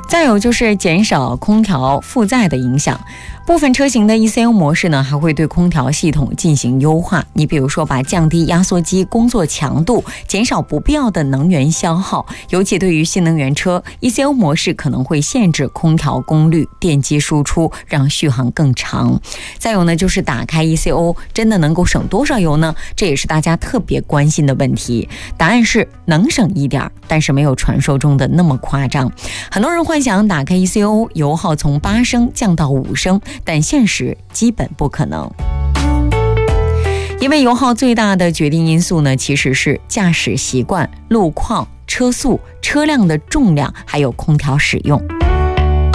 再有就是减少空调负载的影响。部分车型的 ECO 模式呢，还会对空调系统进行优化。你比如说，把降低压缩机工作强度，减少不必要的能源消耗。尤其对于新能源车 ，ECO 模式可能会限制空调功率、电机输出，让续航更长。再有呢，就是打开 ECO 真的能够省多少油呢？这也是大家特别关心的问题。答案是能省一点，但是没有传说中的那么夸张。很多人幻想打开 ECO 油耗从8升降到5升，但现实基本不可能。因为油耗最大的决定因素呢，其实是驾驶习惯、路况、车速、车辆的重量，还有空调使用。